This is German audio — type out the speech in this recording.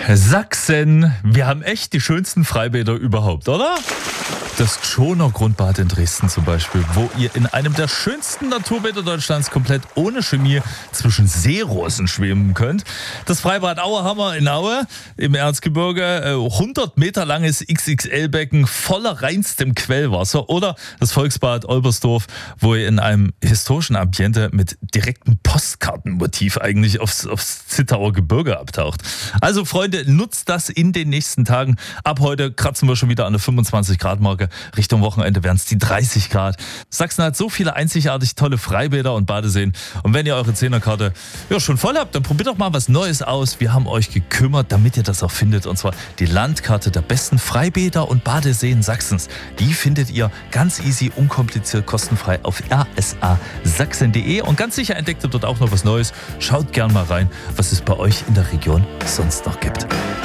Sachsen, wir haben echt die schönsten Freibäder überhaupt, oder? Das Tschoner Grundbad in Dresden zum Beispiel, wo ihr in einem der schönsten Naturbäder Deutschlands komplett ohne Chemie zwischen Seerosen schwimmen könnt. Das Freibad Auerhammer in Aue im Erzgebirge, 100 Meter langes XXL-Becken voller reinstem Quellwasser, oder das Volksbad Olbersdorf, wo ihr in einem historischen Ambiente mit direktem Postkartenmotiv eigentlich aufs Zittauer Gebirge abtaucht. Also Freunde, nutzt das in den nächsten Tagen. Ab heute kratzen wir schon wieder an der 25-Grad-Marke. Richtung Wochenende wären es die 30 Grad. Sachsen hat so viele einzigartig tolle Freibäder und Badeseen. Und wenn ihr eure Zehnerkarte schon voll habt, dann probiert doch mal was Neues aus. Wir haben euch gekümmert, damit ihr das auch findet. Und zwar die Landkarte der besten Freibäder und Badeseen Sachsens. Die findet ihr ganz easy, unkompliziert, kostenfrei auf rsasachsen.de. Und ganz sicher entdeckt ihr dort auch noch was Neues. Schaut gern mal rein, was es bei euch in der Region sonst noch gibt.